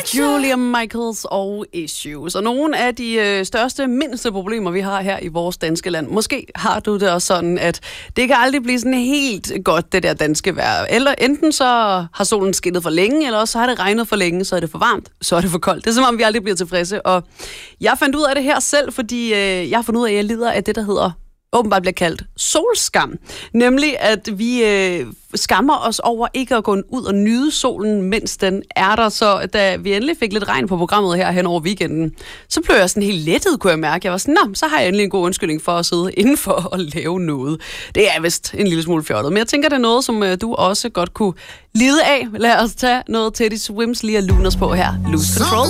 Julia Michaels og Issues. Og nogle af de mindste problemer, vi har her i vores danske land. Måske har du det også sådan, at det kan aldrig blive sådan helt godt, det der danske vejr. Eller enten så har solen skinnet for længe, eller også så har det regnet for længe, så er det for varmt, så er det for koldt. Det er som om, vi aldrig bliver tilfredse. Og jeg fandt ud af det her selv, fordi jeg har fundet ud af, at jeg lider af det, der hedder åbenbart bliver kaldt solskam. Nemlig, at vi skammer os over ikke at gå ud og nyde solen, mens den er der. Så da vi endelig fik lidt regn på programmet her hen over weekenden, så blev jeg sådan helt lettet, kunne jeg mærke. Jeg var sådan, så har jeg endelig en god undskyldning for at sidde indenfor og lave noget. Det er vist en lille smule fjollet, men jeg tænker, det er noget, som du også godt kunne lide af. Lad os tage noget Teddy Swims lige at lune os på her. Lose Control.